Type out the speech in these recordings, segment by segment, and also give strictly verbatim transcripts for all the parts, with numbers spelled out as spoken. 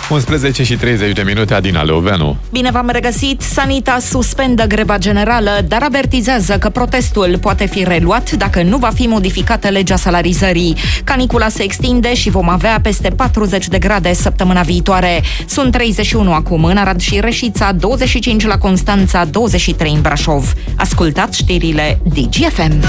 unsprezece și treizeci de minute, Adina Leoveanu. Bine v-am regăsit. Sanitas suspendă greva generală, dar avertizează că protestul poate fi reluat dacă nu va fi modificată legea salarizării. Canicula se extinde și vom avea peste patruzeci de grade săptămâna viitoare. Sunt treizeci și unu acum în Arad și Reșița, douăzeci și cinci la Constanța, douăzeci și trei în Brașov. Ascultați știrile D G F M.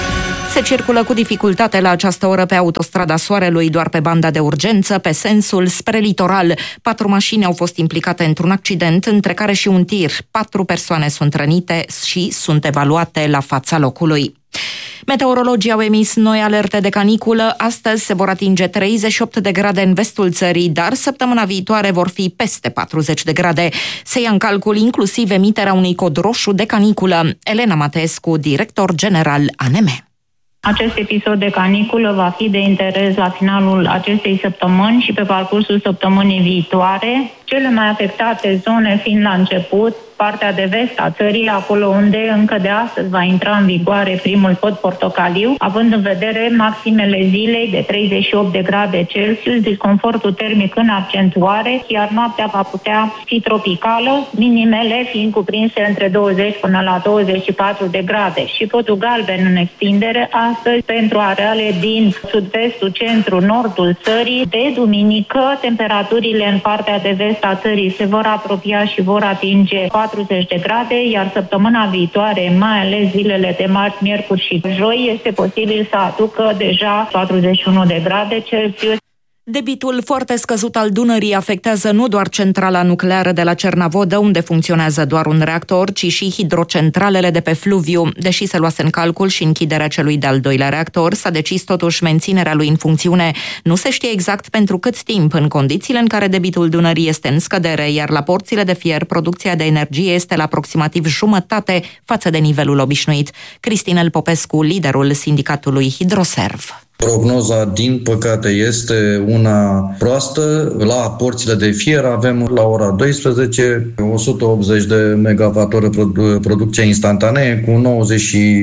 Se circulă cu dificultate la această oră pe autostrada Soarelui, doar pe banda de urgență, pe sensul spre litoral. Patru mașini au fost implicate într-un accident, între care și un tir. Patru persoane sunt rănite și sunt evaluate la fața locului. Meteorologii au emis noi alerte de caniculă. Astăzi se vor atinge treizeci și opt de grade în vestul țării, dar săptămâna viitoare vor fi peste patruzeci de grade. Se ia în calcul inclusiv emiterea unui cod roșu de caniculă. Elena Mateescu, director general A N M. Acest episod de caniculă va fi de interes la finalul acestei săptămâni și pe parcursul săptămânii viitoare. Cele mai afectate zone fiind la început, partea de vest a țării, acolo unde încă de astăzi va intra în vigoare primul cod portocaliu, având în vedere maximele zilei de treizeci și opt de grade Celsius, disconfortul termic în accentuare, iar noaptea va putea fi tropicală, minimele fiind cuprinse între douăzeci până la douăzeci și patru de grade. Și codul galben în extindere astăzi pentru areale din sud-vestul, centru, nordul țării. De duminică, temperaturile în partea de vest a țării se vor apropia și vor atinge patruzeci de grade, iar săptămâna viitoare, mai ales zilele de marți, miercuri și joi, este posibil să aducă deja patruzeci și unu de grade Celsius. Debitul foarte scăzut al Dunării afectează nu doar centrala nucleară de la Cernavodă, unde funcționează doar un reactor, ci și hidrocentralele de pe fluviu. Deși se luase în calcul și închiderea celui de-al doilea reactor, s-a decis totuși menținerea lui în funcțiune. Nu se știe exact pentru cât timp, în condițiile în care debitul Dunării este în scădere, iar la porțile de fier producția de energie este la aproximativ jumătate față de nivelul obișnuit. Cristinel Popescu, liderul sindicatului Hidroserv. Prognoza, din păcate, este una proastă. La porțile de fier avem la ora douăsprezece o sută optzeci de megawattoră producție instantanee cu nouăzeci și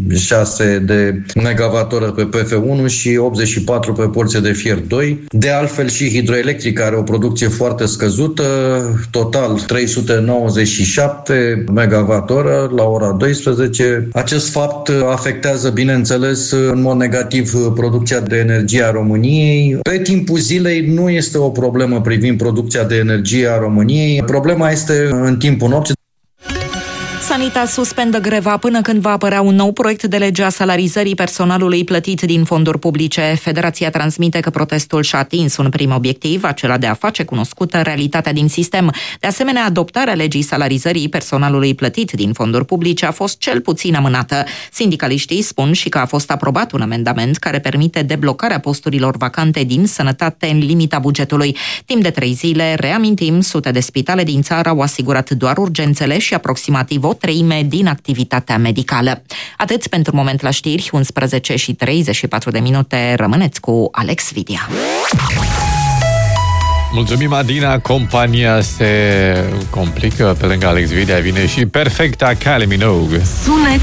șase de megawattoră pe P F unu și optzeci și patru pe porțile de fier doi. De altfel și hidroelectrica are o producție foarte scăzută, total trei sute nouăzeci și șapte megawattoră la ora douăsprezece. Acest fapt afectează, bineînțeles, în mod negativ producția de energie a României. Pe timpul zilei nu este o problemă privind producția de energie a României. Problema este în timpul nopții. Sanitas suspendă greva până când va apărea un nou proiect de lege a salarizării personalului plătit din fonduri publice. Federația transmite că protestul și-a atins un prim obiectiv, acela de a face cunoscută realitatea din sistem. De asemenea, adoptarea legii salarizării personalului plătit din fonduri publice a fost cel puțin amânată. Sindicaliștii spun și că a fost aprobat un amendament care permite deblocarea posturilor vacante din sănătate în limita bugetului. Timp de trei zile, reamintim, sute de spitale din țară au asigurat doar urgențele și aproximativ o treime din activitatea medicală. Atât pentru moment la știri, unsprezece și treizeci și patru de minute, rămâneți cu Alex Vidia. Mulțumim, Adina, compania se complică, pe lângă Alex Vidia vine și perfecta Kylie Minogue. Sunet